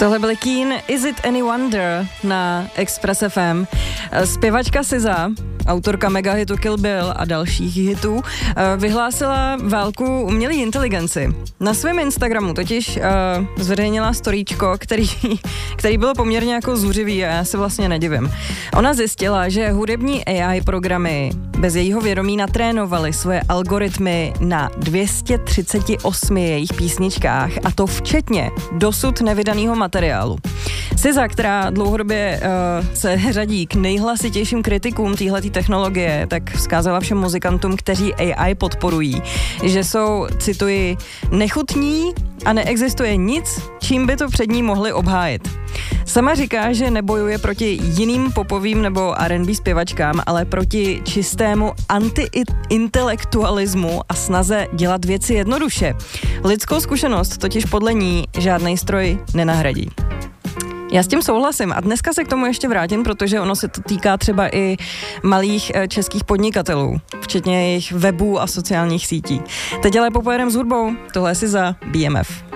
Tohle byl Keen, Is It Any Wonder na Express FM. Zpěvačka SZA, autorka megahitu Kill Bill a dalších hitů, vyhlásila válku umělé inteligenci. Na svém Instagramu totiž zveřejnila storíčko, který bylo poměrně jako zuřivý a já se vlastně nedivím. Ona zjistila, že hudební AI programy bez jejího vědomí natrénovaly svoje algoritmy na 238 jejich písničkách, a to včetně dosud nevydaného materiálu. SZA, která dlouhodobě se řadí k nejhlasitějším kritikům téhletý technologie, tak vzkázala všem muzikantům, kteří AI podporují, že jsou, cituji, nechutní a neexistuje nic, čím by to před ní mohli obhájit. Sama říká, že nebojuje proti jiným popovým nebo R&B zpěvačkám, ale proti čistému anti-intelektualismu a snaze dělat věci jednoduše. Lidskou zkušenost totiž podle ní žádnej stroj nenahradí. Já s tím souhlasím a dneska se k tomu ještě vrátím, protože ono se to týká třeba i malých českých podnikatelů, včetně jejich webů a sociálních sítí. Teď ale popojedem s hudbou, tohle je SZA BMF.